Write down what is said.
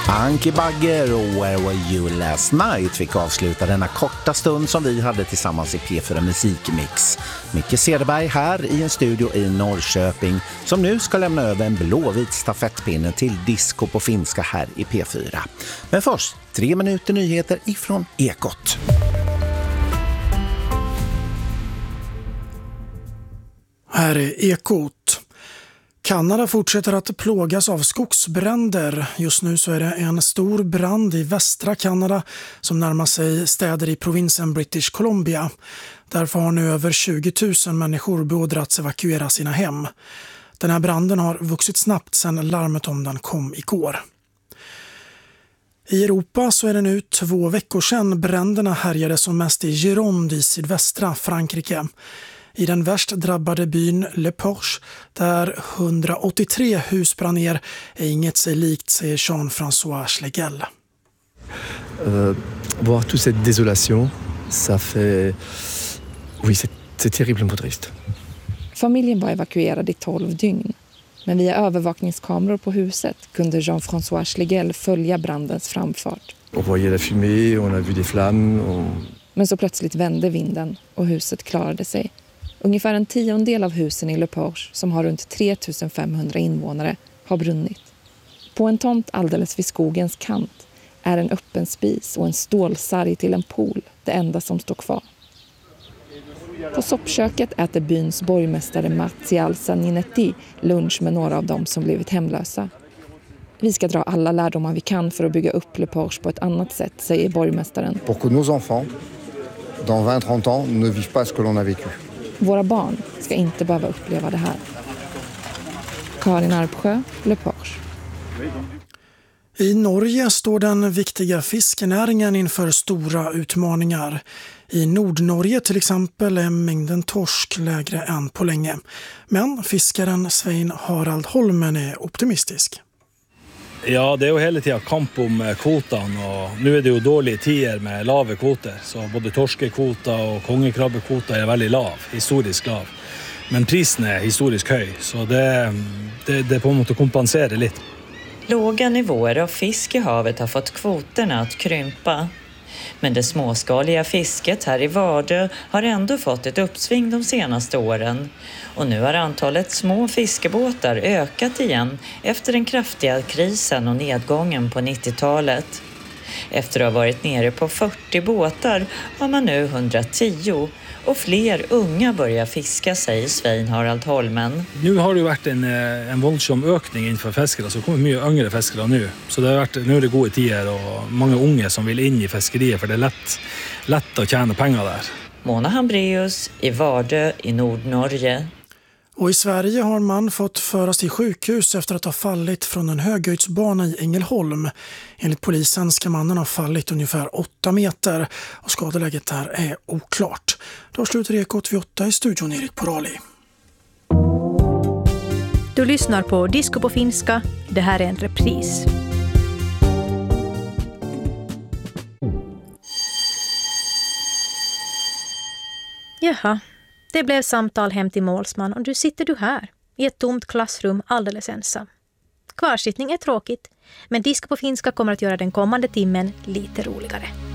Anki Bagger och Where Were You Last Night fick avsluta denna korta stund som vi hade tillsammans i P4 Musikmix. Micke Cederberg här i en studio i Norrköping som nu ska lämna över en blåvit stafettpinne till disco på finska här i P4. Men först 3 minuter nyheter ifrån Ekot. Här är Ekot. Kanada fortsätter att plågas av skogsbränder. Just nu så är det en stor brand i västra Kanada som närmar sig städer i provinsen British Columbia. Därför har nu över 20 000 människor beordrats evakuera sina hem. Den här branden har vuxit snabbt sedan larmet om den kom igår. I Europa så är det nu 2 veckor sedan bränderna härjade som mest i Gironde i sydvästra Frankrike. I den värst drabbade byn Le Porche, där 183 hus brann ner, är inget sig likt, säger Jean-François Schlegel. Voir toute cette désolation, ça fait... Oui, c'est terriblement triste. Familjen var evakuerad i 12 dygn. Men via övervakningskameror på huset kunde Jean-François Schlegel följa brandens framfart. On voyait la fumée, on a vu des flammes. Men så plötsligt vände vinden och huset klarade sig. Ungefär 1/10 av husen i Le Porche, som har runt 3500 invånare, har brunnit. På en tomt alldeles vid skogens kant är en öppen spis och en stålsarg till en pool det enda som står kvar. På soppköket äter byns borgmästare Martial Saninetti lunch med några av dem som blivit hemlösa. Vi ska dra alla lärdomar vi kan för att bygga upp Le Porche på ett annat sätt, säger borgmästaren. Pour que nos enfants, dans 20-30 ans, ne vivent pas ce que l'on a vécu. Våra barn ska inte behöva uppleva det här. Karin Arpsjö, Le Porche. I Norge står den viktiga fiskenäringen inför stora utmaningar. I Nordnorge till exempel är mängden torsk lägre än på länge. Men fiskaren Svein Harald Holmen är optimistisk. Ja, det är ju hela tiden kamp om kvotan och nu är det ju dåliga tider med lave kvoter. Så både torskekvota och kongekrabbekvota är väldigt lav, historiskt lav. Men prisen är historiskt hög så det på något att kompensera lite. Låga nivåer av fisk i havet har fått kvoterna att krympa. Men det småskaliga fisket här i Vardö har ändå fått ett uppsving de senaste åren. Och nu har antalet små fiskebåtar ökat igen efter den kraftiga krisen och nedgången på 90-talet. Efter att ha varit nere på 40 båtar har man nu 110 och fler unga börjar fiska, säger Svein Harald Holmen. Nu har det ju varit en våldsam ökning inför fiskare, så det kommer mycket yngre fiskare nu. Så det har varit, nu är det goda tider och många unga som vill in i fiskeriet för det är lätt att tjäna pengar där. Mona Hambreus i Vardö i Nordnorge. Och i Sverige har man fått föras till sjukhus efter att ha fallit från en höghöjdsbana i Ängelholm. Enligt polisen ska mannen ha fallit ungefär 8 meter och skadeläget där är oklart. Då slutar Ekot vid 8 i studion, Erik Porali. Du lyssnar på Disco på finska. Det här är en repris. Jaha. Det blev samtal hem till målsman och nu sitter du här i ett tomt klassrum alldeles ensam. Kvarsittning är tråkigt, men Disco på finska kommer att göra den kommande timmen lite roligare.